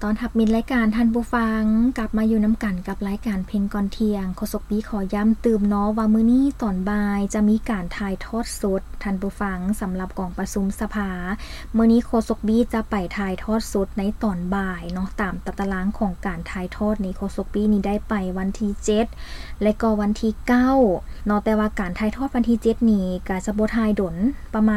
ตอนทับมินรายการท่านผู้ฟังกลับมาอยู่น้ำกันกับรายการเพลงก่อนเที่ยงโฆษกบีขอย้ำตื่มเนาะว่ามื้อนี้ตอนบ่ายจะมีการถ่ายทอดสดท่านผู้ฟังสำหรับกองประชุมสภามื้อนี้โฆษกบีจะไปถ่ายทอดสดในตอนบ่ายเนาะตามตารางของการถ่ายทอดนี้โฆษกบีนี่ได้ไปวันที่7และก็วันที่9เนาะแต่ว่าการถ่ายทอดวันที่7นี้ก็จะบ่ถ่ายดนประมาณ